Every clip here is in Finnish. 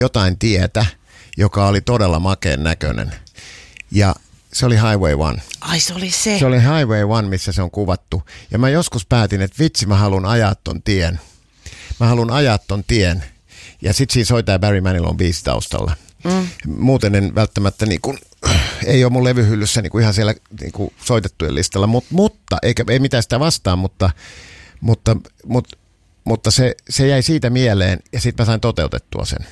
jotain tietä, joka oli todella makeen näköinen. Ja se oli Highway 1. Ai se oli se. Se oli Highway 1, missä se on kuvattu. Ja mä joskus päätin, että vitsi, mä haluan ajaa ton tien. Ja sit siinä soi tää Barry Manilon biisi taustalla. Muuten en välttämättä niinku, ei ole mun levyhyllyssä niinku ihan siellä niinku soitettujen listalla, mutta ei mitään sitä vastaan, mutta se jäi siitä mieleen ja sitten mä sain toteutettua sen.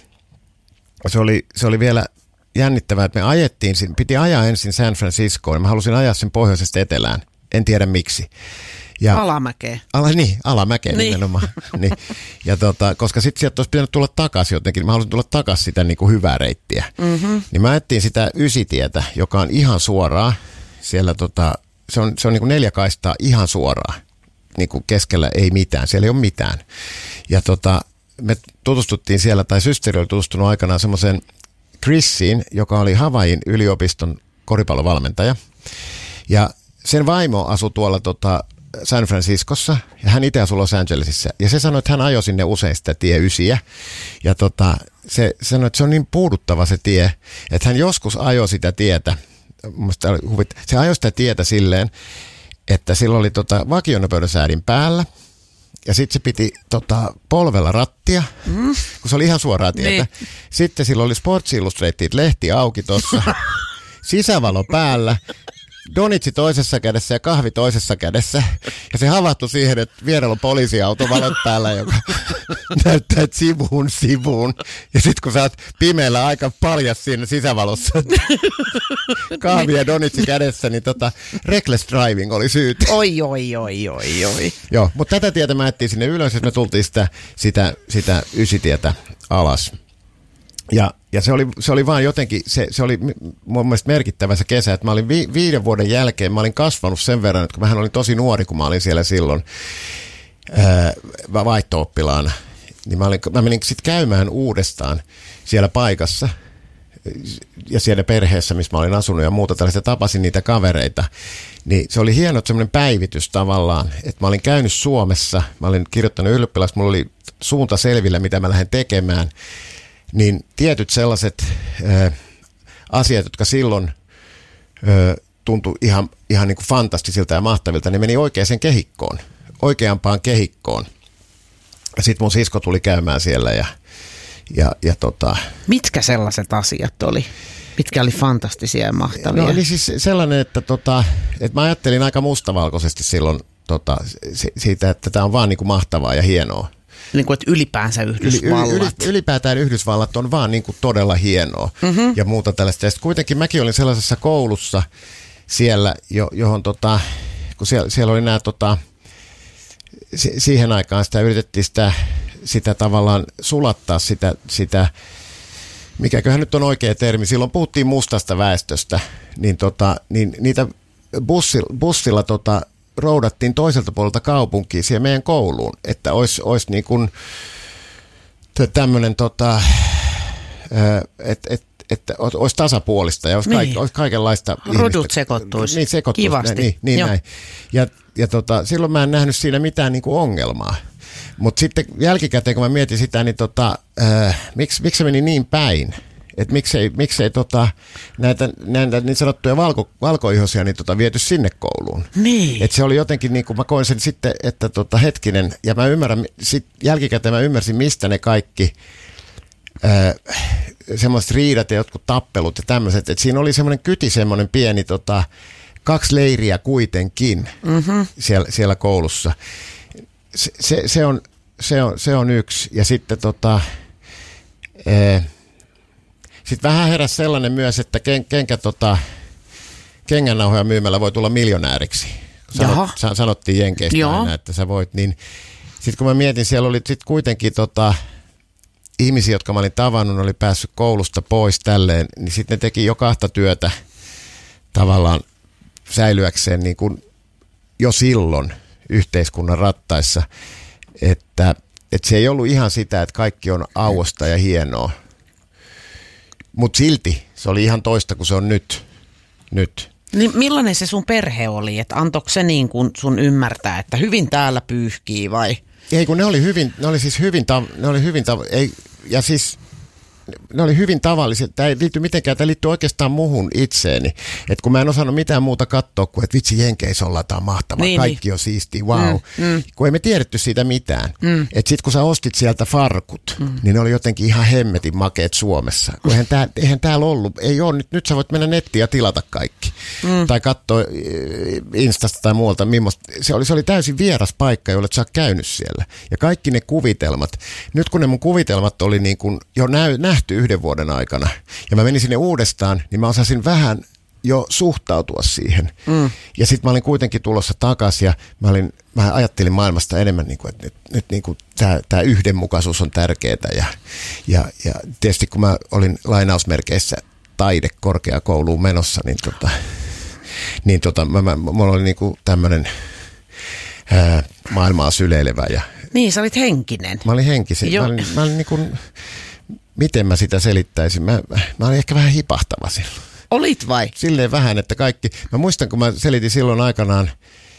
Se oli vielä jännittävää, että me piti ajaa ensin San Franciscoon ja mä halusin ajaa sen pohjoisesta etelään. En tiedä miksi. Ja alamäkeen. Alamäkeen nimenomaan. Niin. Ja koska sitten sieltä olisi pitänyt tulla takaisin jotenkin, mä halusin tulla takaisin sitä niin kuin hyvää reittiä. Niin mä ajettiin sitä ysitietä, joka on ihan suoraa. Siellä se on niin kuin 4 kaistaa ihan suoraa. Niin kuin keskellä ei mitään, siellä ei ole mitään. Ja me tutustuttiin siellä, tai systeri oli tutustunut aikanaan semmoisen Chrisiin, joka oli Havaijin yliopiston koripallovalmentaja. Ja sen vaimo asui tuolla San Franciscossa, ja hän itse asui Los Angelesissa. Ja se sanoi, että hän ajoi sinne usein sitä tie 9. Ja se sanoi, että se on niin puuduttava se tie, että hän joskus ajoi sitä tietä. Se ajoi sitä tietä silleen, että sillä oli vakionopeudensäädin päällä, ja sitten se piti polvella rattia, kun se oli ihan suoraa tietä. Niin. Sitten sillä oli Sports Illustrated lehti auki tuossa, sisävalo päällä, donitsi toisessa kädessä ja kahvi toisessa kädessä. Ja se havahtui siihen, että vierellä on poliisiauto valot päällä, joka näyttää sivuun. Ja sitten kun sä oot pimeällä aika paljas siinä sisävalossa, kahvi ja donitsi kädessä, niin reckless driving oli syyt. Oi. Joo, mutta tätä tietä mä ettiin sinne ylös, että me tultiin sitä ysitietä alas. Ja se oli vaan jotenkin, se oli mun mielestä merkittävä se kesä, että mä olin 5 vuoden jälkeen, mä olin kasvanut sen verran, että kun mähän olin tosi nuori, kun mä olin siellä silloin vaihto-oppilaana, niin mä menin sitten käymään uudestaan siellä paikassa ja siellä perheessä, missä mä olin asunut ja muuta tällaista, tapasin niitä kavereita. Niin se oli hieno semmoinen päivitys tavallaan, että mä olin käynyt Suomessa, mä olin kirjoittanut ylioppilaksi, mulla oli suunta selvillä, mitä mä lähden tekemään. Niin tietyt sellaiset asiat, jotka silloin tuntui ihan niin kuin fantastisilta ja mahtavilta, ne meni oikeampaan kehikkoon. Ja sitten mun sisko tuli käymään siellä ja Mitkä sellaiset asiat oli? Mitkä oli fantastisia ja mahtavia? No oli siis sellainen, että mä ajattelin aika mustavalkoisesti silloin siitä, että tämä on vaan niin kuin mahtavaa ja hienoa. Niin kuin, että ylipäänsä Yhdysvallat. Ylipäätään Yhdysvallat on vaan niin kuin todella hienoa ja muuta tällaista. Ja sitten kuitenkin mäkin olin sellaisessa koulussa siellä, johon kun siellä oli nämä, siihen aikaan sitä yritettiin sitä tavallaan sulattaa sitä, mikäköhän nyt on oikea termi, silloin puhuttiin mustasta väestöstä, niin niitä bussilla roudattiin toiselta puolelta kaupunkiin siihen meidän kouluun, että olisi niin kuin tämmöinen, että olisi tasapuolista ja olisi, olisi kaikenlaista rodut sekoittuisi. Niin, kivasti. Niin näin. Ja silloin mä en nähnyt siinä mitään niin kuin ongelmaa. Mutta sitten jälkikäteen, kun mä mietin sitä, niin miksi se meni niin päin? Että miksei näitä niin sanottuja valkoihoisia niin viety sinne kouluun. Niin. Että se oli jotenkin, niin kuin mä koin sen sitten, että hetkinen, ja mä ymmärrän, jälkikäteen mä ymmärsin, mistä ne kaikki semmoiset riidat ja jotkut tappelut ja tämmöiset. Että siinä oli semmoinen pieni 2 leiriä kuitenkin siellä koulussa. Se on yksi. Ja sitten sitten vähän heräsi sellainen myös, että kengännauhoja myymällä voi tulla miljonääriksi. Sanottiin Jenkeistä aina, että sä voit. Niin, sitten kun mä mietin, siellä oli sitten kuitenkin ihmisiä, jotka mä olin tavannut, oli päässyt koulusta pois tälleen, niin sitten ne teki jo 2 työtä tavallaan säilyäkseen niin kuin jo silloin yhteiskunnan rattaissa, että se ei ollut ihan sitä, että kaikki on auosta ja hienoa. Mutta silti se oli ihan toista kuin se on nyt. Niin millainen se sun perhe oli? Että antoiko se niin kuin sun ymmärtää, että hyvin täällä pyyhkii vai? Ei, kun ne oli hyvin, ja siis ne oli hyvin tavallisia. Tämä ei liity mitenkään, tämä liittyy oikeastaan muhun itseeni. Että kun mä en osannut mitään muuta katsoa kuin, että vitsi Jenkeissä ollaan, tämä on mahtavaa, kaikki on siistiä, wow. Kun ei me tiedetty siitä mitään. Että sit kun sä ostit sieltä farkut, niin ne oli jotenkin ihan hemmetin makeet Suomessa. Kun eihän täällä ollut, ei ole, nyt sä voit mennä nettiin ja tilata kaikki. Tai katsoa Instasta tai muualta, se oli täysin vieras paikka, jolle sä oot käynyt siellä. Ja kaikki ne kuvitelmat, nyt kun ne mun kuvitelmat oli niin kuin jo nähty 1 vuoden aikana, ja mä menin sinne uudestaan, niin mä osasin vähän jo suhtautua siihen. Ja sitten mä olin kuitenkin tulossa takaisin, ja mä ajattelin maailmasta enemmän, niin kuin, että nyt niin kuin tämä yhdenmukaisuus on tärkeää. Ja tietysti kun mä olin lainausmerkeissä taidekorkeakouluun menossa, niin mulla oli niin kuin tämmöinen maailmaa syleilevä. Niin, sä olit henkinen. Mä olin henkisen. Mä olin niin kuin, miten mä sitä selittäisin? Mä olin ehkä vähän hipahtava silloin. Olit vai? Silleen vähän, että kaikki. Mä muistan, kun mä selitin silloin aikanaan,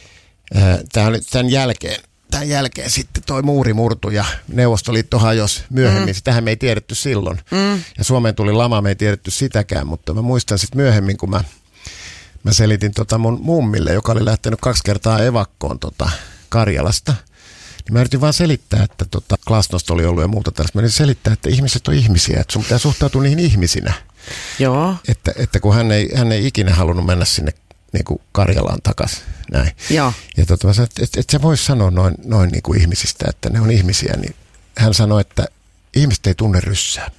tämän jälkeen sitten toi muuri murtui ja Neuvostoliitto hajosi myöhemmin. Sitähän me ei tiedetty silloin. Ja Suomeen tuli lama, me ei tiedetty sitäkään, mutta mä muistan sitten myöhemmin, kun mä selitin mun mummille, joka oli lähtenyt 2 kertaa evakkoon Karjalasta. Niin mä yritin vaan selittää, että glasnost oli ollut ja muuta tällaista. Mä yritin selittää, että ihmiset on ihmisiä, että sun pitää suhtautua niihin ihmisinä. Joo. Että kun hän ei ikinä halunnut mennä sinne niin kuin Karjalaan takaisin. Näin. Joo. Ja mä sanoin, että sä vois sanoa noin niin kuin ihmisistä, että ne on ihmisiä. Niin hän sanoi, että ihmiset ei tunne ryssää.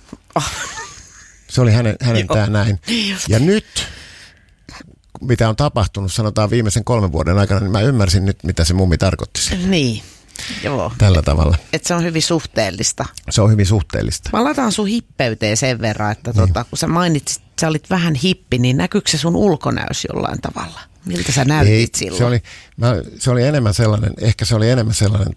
Se oli hänen tää näin. Ja nyt, mitä on tapahtunut, sanotaan viimeisen 3 vuoden aikana, niin mä ymmärsin nyt, mitä se mummi tarkoitti sen. Niin. Joo. Tällä tavalla. Että se on hyvin suhteellista. Se on hyvin suhteellista. Mä lataan sun hippeyteen sen verran, että kun sä mainitsit, että sä olit vähän hippi, niin näkyykö se sun ulkonäös jollain tavalla? Miltä sä näytit silloin? Se oli enemmän sellainen, ehkä se oli enemmän sellainen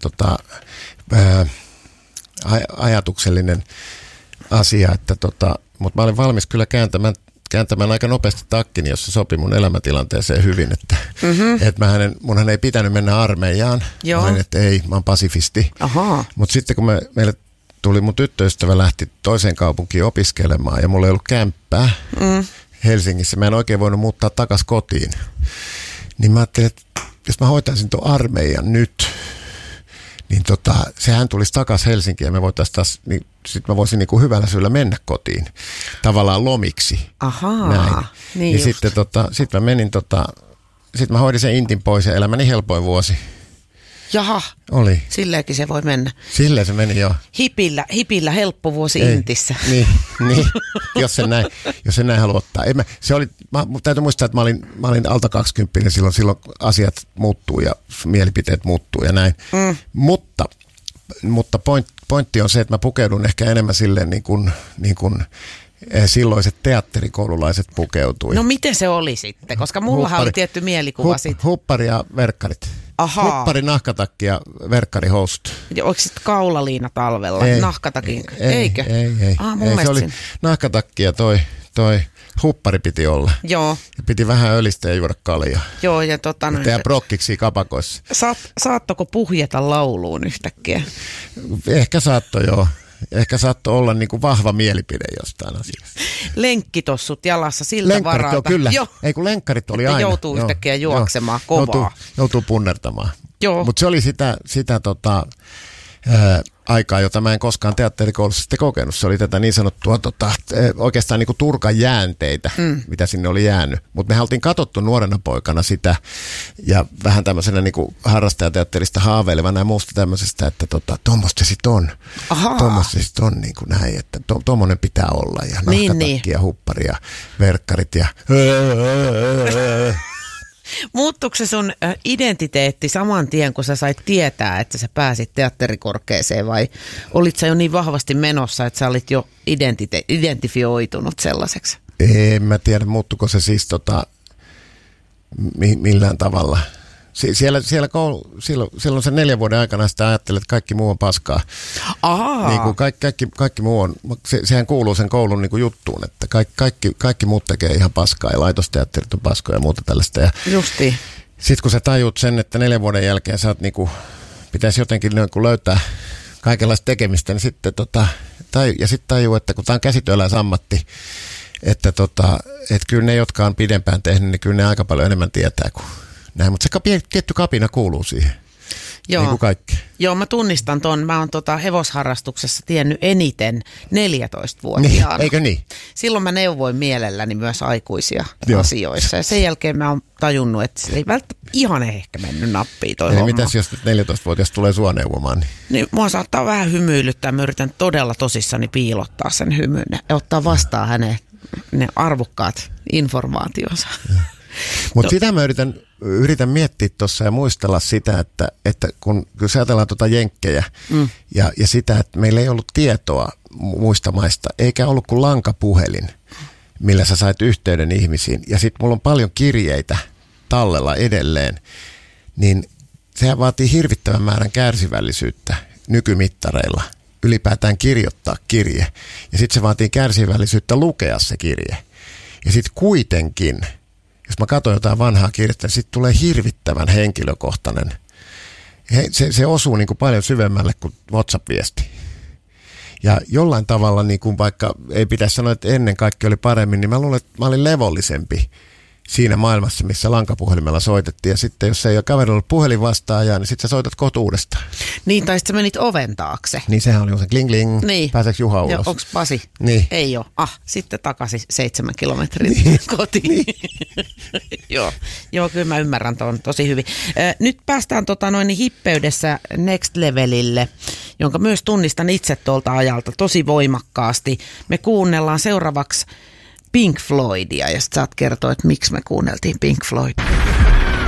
ajatuksellinen asia, että mutta mä olin valmis kyllä kääntämään aika nopeasti takkini, jos se sopi mun elämäntilanteeseen hyvin, että munhan ei pitänyt mennä armeijaan. Olin, että ei, mä oon pasifisti. Mutta sitten kun meille tuli, mun tyttöystävä lähti toiseen kaupunkiin opiskelemaan ja mulla ei ollut kämppää Helsingissä, mä en oikein voinut muuttaa takaisin kotiin. Niin mä ajattelin, että jos mä hoitaisin tuon armeijan nyt, niin sehän tulisi takaisin Helsinkiin ja me voitaisiin taas, niin sitten mä voisin niinku hyvällä syyllä mennä kotiin tavallaan lomiksi. Näin. Niin sitten mä menin sitten mä hoidin sen intin pois ja elämäni helpoin vuosi. Jaha, oli. Silleenkin se voi mennä. Silleen se meni jo. Hipillä helppo vuosi Intissä. Niin, jos sen näin haluaa ottaa. Täytyy muistaa, että mä olin alta 20, silloin asiat muuttuu ja mielipiteet muuttuu ja näin. Mutta pointti on se, että mä pukeudun ehkä enemmän silleen niin kuin silloiset teatterikoululaiset pukeutui. No miten se oli sitten? Koska mullahan oli tietty mielikuva siitä. Huppari ja verkkarit. Huppari, nahkatakki ja verkkarihousut. Ja oliko sitten kaulaliina talvella? Nahkatakin? Eikö? Ei. Se oli nahkatakki ja toi huppari piti olla. Joo. Ja piti vähän ölistä ja juoda kaljaa. Joo, ja tehdä prokkiksi kapakoissa. Saattoko puhjeta lauluun yhtäkkiä? Ehkä saattoi, joo. Ehkä saattoi olla niin kuin vahva mielipide jostain asiasta. Lenkkitossut jalassa siltä lenkkarit, varalta. Joo, kyllä. Ei kun lenkkarit oli aina. Joutuu yhtäkkiä juoksemaan kovaa. Joutuu punnertamaan. Mutta se oli sitä aikaa, jota mä en koskaan teatterikoulussa sitten kokenut. Se oli tätä niin sanottua oikeastaan niin kuin Turkan jäänteitä, mitä sinne oli jäänyt. Mutta me oltiin katsottu nuorena poikana sitä ja vähän tämmöisenä niin kuin harrastajateatterista haaveilevana ja muusta tämmöisestä, että tuommoista sit on. Tuommoista sit on niin kuin näin, että tuommoinen pitää olla ja nahkatakki ja huppari ja verkkarit ja muuttuiko se sun identiteetti saman tien, kun sä sait tietää, että sä pääsit teatterikorkeeseen vai olit sä jo niin vahvasti menossa, että sä olit jo identifioitunut sellaiseksi? En mä tiedä, muuttuiko se siis millään tavalla. Silloin sen 4 vuoden aikana sitä ajattelet, että kaikki muu on paskaa. Niin kuin kaikki muu on, sehän kuuluu sen koulun niin kuin juttuun, että kaikki muut tekee ihan paskaa ja laitosteatterit on paskoja ja muuta tällaista. Justi. Sitten kun sä tajuut sen, että 4 vuoden jälkeen sä oot niin kuin, pitäisi jotenkin niin kuin löytää kaikenlaista tekemistä, niin sitten ja sitten tajuu, että kun tämä on käsityöläisammatti, että kyllä ne, jotka on pidempään tehnyt, niin kyllä ne aika paljon enemmän tietää kuin näin. Mutta se tietty kapina kuuluu siihen. Joo. Niin kuin kaikki. Joo, mä tunnistan ton. Mä oon hevosharrastuksessa tiennyt eniten 14-vuotiaana. Niin, eikö niin? Silloin mä neuvoin mielelläni myös aikuisia asioissa. Ja sen jälkeen mä oon tajunnut, että se ei välttämättä ihan ehkä mennyt nappiin toi homma. Mitäs jos 14-vuotias tulee sua neuvomaan? Niin mua saattaa vähän hymyilyttää. Mä yritän todella tosissani piilottaa sen hymyn ja ottaa vastaan hänen ne arvokkaat informaationsa. Mutta sitä mä yritän miettiä tuossa ja muistella sitä, että kun sä ajatellaan jenkkejä ja sitä, että meillä ei ollut tietoa muista maista, eikä ollut kuin lankapuhelin, millä sä sait yhteyden ihmisiin. Ja sitten mulla on paljon kirjeitä tallella edelleen, niin sehän vaatii hirvittävän määrän kärsivällisyyttä nykymittareilla. Ylipäätään kirjoittaa kirje. Ja sitten se vaatii kärsivällisyyttä lukea se kirje. Ja sitten kuitenkin, jos mä katson jotain vanhaa kirjettä, niin sitten tulee hirvittävän henkilökohtainen. Se osuu niin kuin paljon syvemmälle kuin WhatsApp-viesti. Ja jollain tavalla, niin kuin vaikka ei pitäisi sanoa, että ennen kaikki oli paremmin, niin mä luulen, että mä olin levollisempi siinä maailmassa, missä lankapuhelimella soitettiin. Ja sitten jos ei ole kaverilla ollut puhelin vastaajaa, niin sitten sä soitat kotuudesta. Niin, tai sitten sä menit oven taakse. Niin, sehän oli se kling kling. Niin. Pääseekö Juha ulos? Joo, onks Pasi? Niin. Ei ole. Sitten takaisin 7 kilometrin niin. Kotiin. Joo, kyllä mä ymmärrän tuon tosi hyvin. Nyt päästään hippeydessä next levelille, jonka myös tunnistan itse tuolta ajalta tosi voimakkaasti. Me kuunnellaan seuraavaksi Pink Floydia, ja sit saat kertoa, että miksi me kuunneltiin Pink Floydia.